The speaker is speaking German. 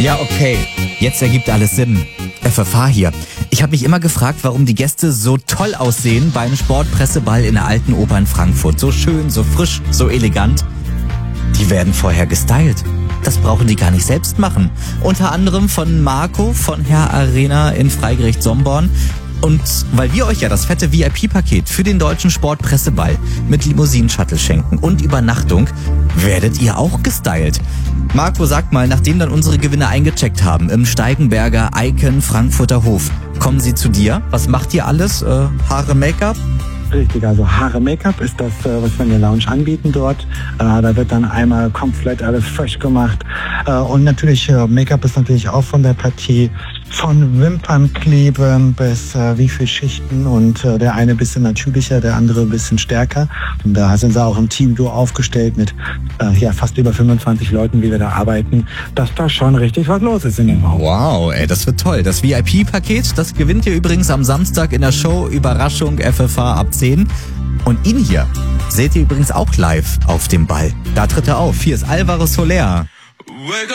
Ja, okay. Jetzt ergibt alles Sinn. FFH hier. Ich habe mich immer gefragt, warum die Gäste so toll aussehen beim Sportpresseball in der Alten Oper in Frankfurt. So schön, so frisch, so elegant. Die werden vorher gestylt. Das brauchen die gar nicht selbst machen. Unter anderem von Marco von Herr Arena in Freigericht Somborn. Und weil wir euch ja das fette VIP-Paket für den deutschen Sportpresseball mit Limousinen-Shuttle schenken und Übernachtung, werdet ihr auch gestylt. Marco, sag mal, nachdem dann unsere Gewinner eingecheckt haben im Steigenberger Icon Frankfurter Hof, kommen sie zu dir? Was macht ihr alles? Haare, Make-up? Richtig, also Haare, Make-up ist das, was wir in der Lounge anbieten dort. Da wird dann einmal komplett alles fresh gemacht. Und natürlich, Make-up ist natürlich auch von der Partie. Von Wimpernkleben bis wie viel Schichten und der eine ein bisschen natürlicher, der andere ein bisschen stärker. Und da sind wir auch im Team so aufgestellt mit fast über 25 Leuten, wie wir da arbeiten, dass da schon richtig was los ist in dem Raum. Wow, ey, das wird toll. Das VIP-Paket, das gewinnt ihr übrigens am Samstag in der Show Überraschung FFH ab 10. Und ihn hier seht ihr übrigens auch live auf dem Ball. Da tritt er auf. Hier ist Alvaro Soler.